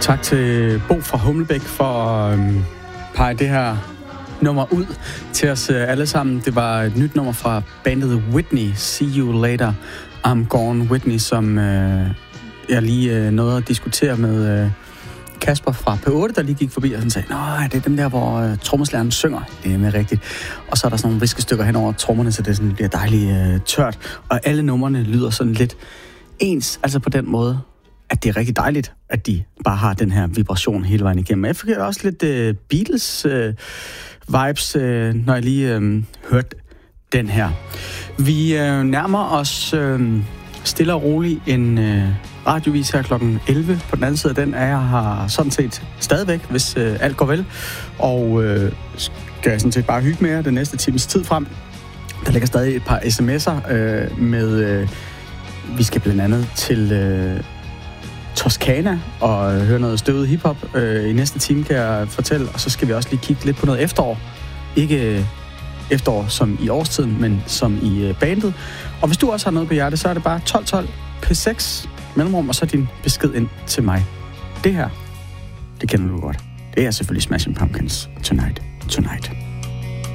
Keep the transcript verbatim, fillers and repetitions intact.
Tak til Bo fra Humlebæk for at øhm, pege det her nummer ud til os øh, alle sammen. Det var et nyt nummer fra bandet Whitney, See You Later, I'm Gone Whitney, som øh, jeg lige øh, nåede at diskutere med øh, Kasper fra P otte, der lige gik forbi og sådan sagde, nej, det er dem der, hvor øh, trommeslageren synger. Det er med rigtigt. Og så er der sådan nogle viskestykker hen over trommerne, så det sådan bliver dejligt øh, tørt. Og alle numrene lyder sådan lidt ens, altså på den måde, at det er rigtig dejligt, at de bare har den her vibration hele vejen igennem. Jeg fik også lidt uh, Beatles-vibes, uh, uh, når jeg lige uh, hørte den her. Vi uh, nærmer os uh, stille og roligt en uh, radiovis her klokken elleve. På den anden side af den er jeg her sådan set stadigvæk, hvis uh, alt går vel. Og uh, skal jeg sådan set bare hygge med jer den næste times tid frem. Der ligger stadig et par sms'er uh, med... Uh, vi skal blandt andet til... Uh, Toscana og høre noget støvet hiphop øh, i næste time, kan jeg fortælle. Og så skal vi også lige kigge lidt på noget efterår. Ikke efterår som i årstiden, men som i øh, bandet. Og hvis du også har noget på hjertet, så er det bare tolv tolv P seks mellemrum, og så din besked ind til mig. Det her, det kender du godt. Det er selvfølgelig Smashing Pumpkins, Tonight, Tonight.